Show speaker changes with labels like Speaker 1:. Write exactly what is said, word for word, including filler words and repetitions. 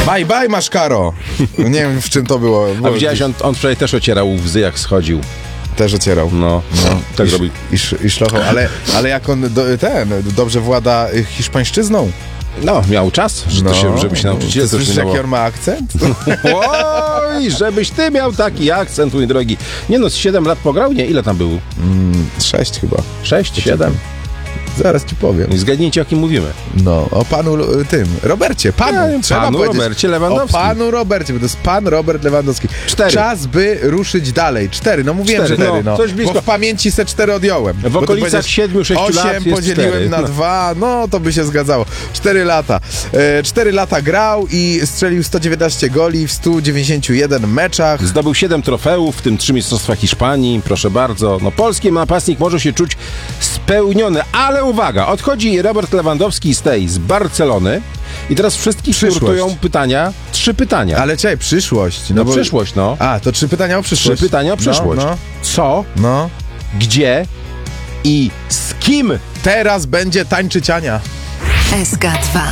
Speaker 1: Bye, bye, Maszkaro. Nie wiem, w czym to było.
Speaker 2: A widziałeś, on, on wczoraj też ocierał łzy, jak schodził.
Speaker 1: Też ocierał.
Speaker 2: No, no tak
Speaker 1: I,
Speaker 2: robi.
Speaker 1: I, i szlochał, ale, ale jak on do, ten dobrze włada hiszpańszczyzną.
Speaker 2: No, miał czas, że
Speaker 1: No,
Speaker 2: to się, żeby się nauczyć.
Speaker 1: Ty słyszysz, jaki on ma akcent?
Speaker 2: Oj, żebyś ty miał taki akcent, mój drogi. Nie no, z siedem lat pograł? Nie, ile tam było?
Speaker 1: Mm, sześć chyba.
Speaker 2: Sześć, siedem?
Speaker 1: Zaraz ci powiem.
Speaker 2: I zgadnijcie, o kim mówimy.
Speaker 1: No, o panu tym, Robercie, panu,
Speaker 2: Ja,
Speaker 1: trzeba
Speaker 2: panu
Speaker 1: powiedzieć.
Speaker 2: Robercie Lewandowskim.
Speaker 1: O panu Robercie, bo to jest pan Robert Lewandowski.
Speaker 2: Cztery.
Speaker 1: Czas, by ruszyć dalej. Cztery, no mówiłem
Speaker 2: Cztery,
Speaker 1: cztery,
Speaker 2: no,
Speaker 1: no.
Speaker 2: coś blisko.
Speaker 1: Bo w pamięci se cztery odjąłem.
Speaker 2: W okolicach siedmiu, sześciu lat
Speaker 1: Osiem
Speaker 2: jest
Speaker 1: podzieliłem
Speaker 2: cztery.
Speaker 1: na
Speaker 2: No.
Speaker 1: dwa, no to by się zgadzało. Cztery lata. E, cztery lata grał i strzelił sto dziewiętnaście goli w stu dziewięćdziesięciu jeden meczach.
Speaker 2: Zdobył siedem trofeów, w tym trzy mistrzostwa Hiszpanii, proszę bardzo. No, polski napastnik może się czuć spełniony, ale uwaga, odchodzi Robert Lewandowski z tej, z Barcelony i teraz wszystkich
Speaker 1: Przyszłość.
Speaker 2: nurtują pytania, trzy pytania.
Speaker 1: Ale czekaj, przyszłość. No,
Speaker 2: No
Speaker 1: bo...
Speaker 2: przyszłość, no.
Speaker 1: A, to trzy pytania o
Speaker 2: Trzy
Speaker 1: przyszłość.
Speaker 2: pytania o przyszłość.
Speaker 1: No,
Speaker 2: Co,
Speaker 1: no, no.
Speaker 2: gdzie i z kim?
Speaker 1: Teraz będzie tańczyć Ania.
Speaker 3: S K dwa.